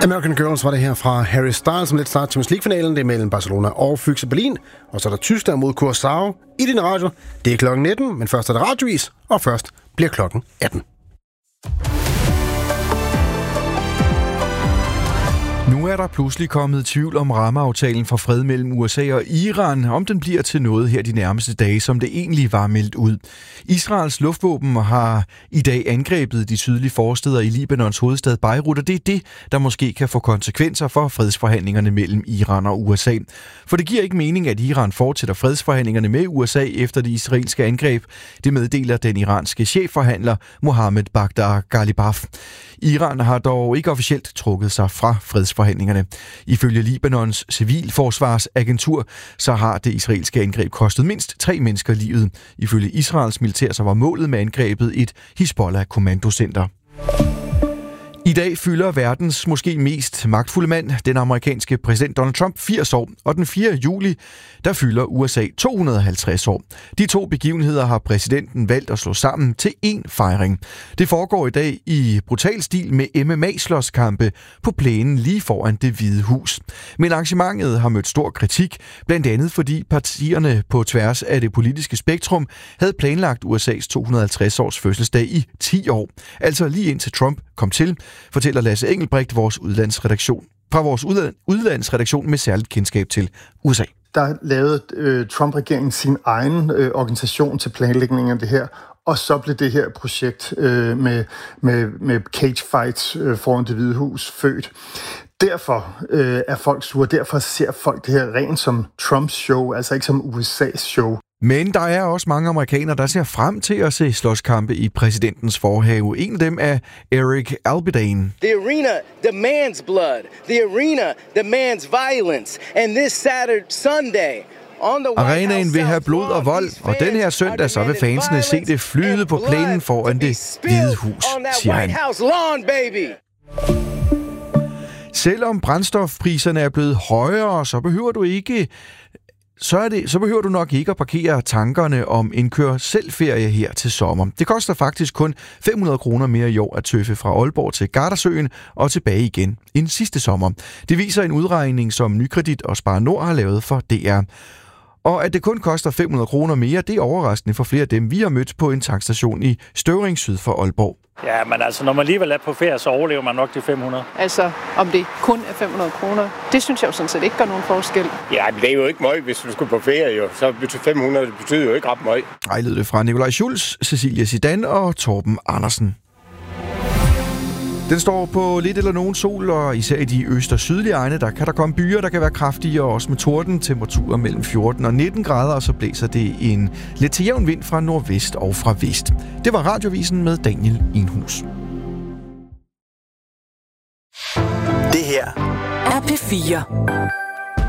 American Girls var det her fra Harry Styles, som lidt starter Champions League-finalen. Det er mellem Barcelona og Füchse Berlin. Og så er der Tyskland mod Curaçao i din radio. Det er klokken 19, men først er det radiovis, og først bliver klokken 18. Nu er der pludselig kommet tvivl om rammeaftalen for fred mellem USA og Iran, om den bliver til noget her de nærmeste dage, som det egentlig var meldt ud. Israels luftvåben har i dag angrebet de sydlige forstæder i Libanons hovedstad Beirut, og det er det, der måske kan få konsekvenser for fredsforhandlingerne mellem Iran og USA. For det giver ikke mening, at Iran fortsætter fredsforhandlingerne med USA efter det israelske angreb. Det meddeler den iranske chefforhandler Mohammed Baghdad Ghalibaf. Iran har dog ikke officielt trukket sig fra fredsforhandlingerne. Ifølge Libanons civilforsvarsagentur, så har det israelske angreb kostet mindst 3 mennesker livet. Ifølge Israels militær, så var målet med angrebet et Hizbollah-kommandocenter. I dag fylder verdens måske mest magtfulde mand, den amerikanske præsident Donald Trump, 80 år, og den 4. juli, der fylder USA 250 år. De to begivenheder har præsidenten valgt at slå sammen til én fejring. Det foregår i dag i brutal stil med MMA-slåskampe på plænen lige foran Det Hvide Hus. Men arrangementet har mødt stor kritik, blandt andet fordi partierne på tværs af det politiske spektrum havde planlagt USA's 250-års fødselsdag i 10 år. Altså lige indtil Trump kom til, fortæller Lasse Engelbrecht fra vores udlandsredaktion med særligt kendskab til USA. Der lavede Trump-regeringen sin egen organisation til planlægningen af det her, og så blev det her projekt med cage fights foran Det Hvide Hus født. Derfor er folk sure, derfor ser folk det her rent som Trumps show, altså ikke som USA's show. Men der er også mange amerikanere, der ser frem til at se slåskampe i præsidentens forhave. En af dem er Eric Albidain. The arena demands blood. The arena demands violence. And this Sunday, arenaen vil have blod og vold, og den her søndag så vil fansene se det flyde på plænen foran Det Hvide Hus, siger han. Selvom brændstofpriserne er blevet højere, så behøver du nok ikke at parkere tankerne om en kør-selv-ferie her til sommer. Det koster faktisk kun 500 kroner mere i år at tøffe fra Aalborg til Gardasøen og tilbage igen end sidste sommer. Det viser en udregning, som Nykredit og Spar Nord har lavet for DR. Og at det kun koster 500 kroner mere, det er overraskende for flere af dem, vi har mødt på en tankstation i Støvring syd for Aalborg. Ja, men altså, når man alligevel er på ferie, så overlever man nok de 500. Altså, om det kun er 500 kroner, det synes jeg jo sådan set ikke gør nogen forskel. Ja, men det er jo ikke meget, hvis du skulle på ferie, jo. Så betyder 500, det betyder jo ikke ret meget. Ej, lød det fra Nikolaj Schulz, Cecilia Zidane og Torben Andersen. Den står på lidt eller nogen sol, og især i de øst- og sydlige egne, der kan der komme byer, der kan være kraftige, og også med torden, temperaturer mellem 14 og 19 grader, og så blæser det en lidt til jævn vind fra nordvest og fra vest. Det var Radiovisen med Daniel Enhus. Det her er P4.